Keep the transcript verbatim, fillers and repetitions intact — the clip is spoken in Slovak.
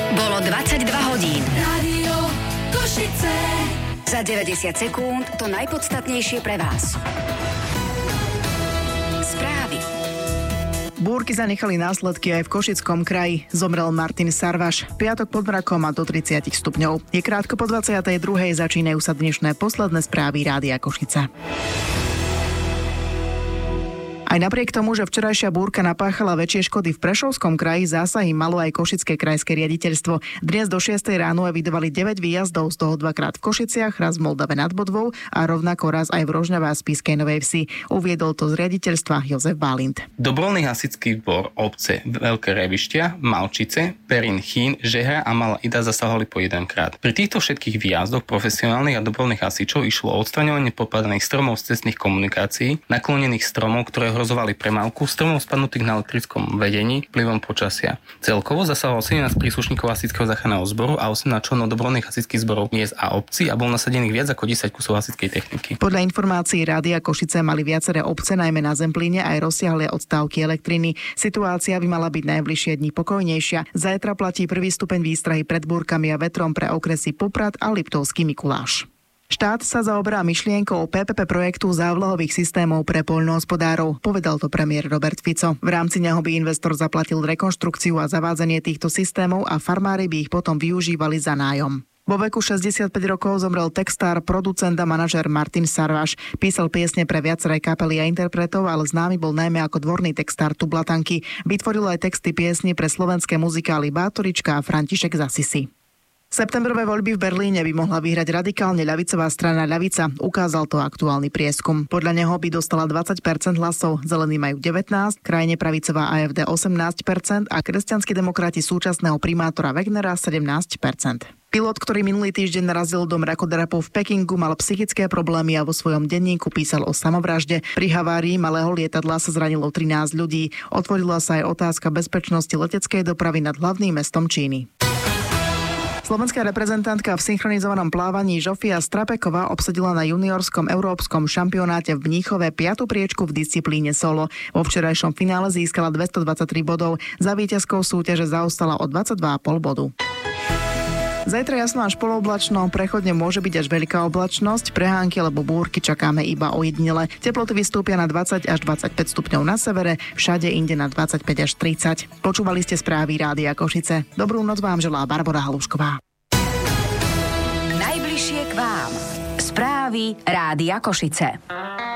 Bolo dvadsaťdva hodín. Rádio Košice. Za deväťdesiat sekúnd to najpodstatnejšie pre vás. Správy. Búrky zanechali následky aj v Košickom kraji. Zomrel Martin Sarvaš. Piatok pod mrakom a do tridsať stupňov. Je krátko po dvadsiatej druhej začínajú sa dnešné posledné správy Rádia Košice. Aj napriek tomu, že včerajšia búrka napáchala väčšie škody v Prešovskom kraji, zásahy malo aj Košické krajské riaditeľstvo. Dnes do šiestej ráno evidovali deväť výjazdov, z toho dvakrát v Košiciach, raz v Moldave nad Bodvou a rovnako raz aj v Rožňave a Spišskej Novej Vsi. Uviedol to z riaditeľstva Jozef Bálint. Dobrovoľný hasičský zbor obce Veľké Revištia, Malčice, Perín, Chýn, Žehra a Malá Ida zasahovali po jedenkrát. Pri týchto všetkých výjazdoch profesionálnych a dobrovoľných hasičov išlo o odstraňovanie popadaných stromov z cestných komunikácií, naklonených stromov, ktoré hrozovali premávku, stromov spadnutých na elektrickom vedení vplyvom počasia. Celkovo zasahovalo sedemnásť príslušníkov hasičského záchranného zboru a osemnásť členov dobrovoľných hasičských zborov miest a obcí a bol nasadených viac ako desať kusov hasičskej techniky. Podľa informácií Rádia Košice mali viaceré obce, najmä na Zemplíne, aj rozsiahle odstávky elektriny. Situácia by mala byť najbližšie dni pokojnejšia. Zajtra platí prvý stupeň výstrahy pred búrkami a vetrom pre okresy Poprad a Liptovský Mikuláš. Štát sa zaoberá myšlienkou pé pé pé projektu závlahových systémov pre poľnohospodárov, povedal to premiér Robert Fico. V rámci neho by investor zaplatil rekonštrukciu a zavádzanie týchto systémov a farmári by ich potom využívali za nájom. Vo veku šesťdesiatpäť rokov zomrel textár, producent a manažér Martin Sarvaš. Písal piesne pre viaceré kapely a interpretov, ale známy bol najmä ako dvorný textár Tublatanky. Vytvoril aj texty piesni pre slovenské muzikály Bátorička a František z Asisi. Septembrové voľby v Berlíne by mohla vyhrať radikálne ľavicová strana Ľavica, ukázal to aktuálny prieskum. Podľa neho by dostala dvadsať percent hlasov, zelení majú devätnásť, krajne pravicová á ef dé osemnásť percent a kresťanskí demokrati súčasného primátora Wegnera sedemnásť percent. Pilot, ktorý minulý týždeň narazil do mrakodrapu v Pekingu, mal psychické problémy a vo svojom denníku písal o samovražde. Pri havárii malého lietadla sa zranilo trinásť ľudí. Otvorila sa aj otázka bezpečnosti leteckej dopravy nad hlavným mestom Číny. Slovenská reprezentantka v synchronizovanom plávaní Žofia Strapeková obsadila na juniorskom európskom šampionáte v Mníchove piatu priečku v disciplíne solo. Vo včerajšom finále získala dvestodvadsaťtri bodov, za víťazkou súťaže zaostala o dvadsaťdva celá päť bodu. Zajtra jasno až polooblačno, prechodne môže byť až veľká oblačnosť, prehánky alebo búrky čakáme iba ojedinele. Teploty vystúpia na dvadsať až dvadsaťpäť stupňov na severe, všade inde na dvadsaťpäť až tridsať. Počúvali ste správy Rádia Košice. Dobrú noc vám želá Barbora Halušková. Najbližšie k vám. Správy Rádia Košice.